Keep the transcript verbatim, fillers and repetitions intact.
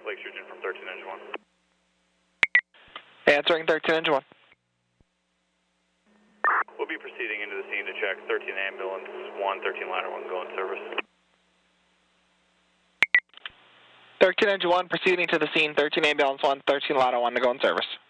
Lake Sturgeon from thirteen Engine one. Answering thirteen Engine one. We'll be proceeding into the scene to check thirteen Ambulance one, thirteen Ladder one, go in service. thirteen Engine one, proceeding to the scene, thirteen Ambulance one, thirteen Ladder one to go in service.